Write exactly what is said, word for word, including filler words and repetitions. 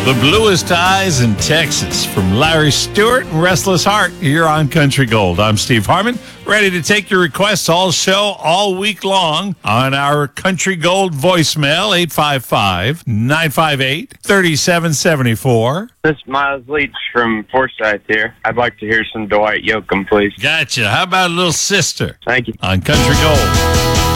The bluest eyes in Texas from Larry Stewart and Restless Heart here on Country Gold. I'm Steve Harmon, ready to take your requests all show, all week long on our Country Gold voicemail, eight five five, nine five eight, three seven seven four. This is Miles Leach from Forsyth here. I'd like to hear some Dwight Yoakam, please. Gotcha. How about a little Sister? Thank you. On Country Gold.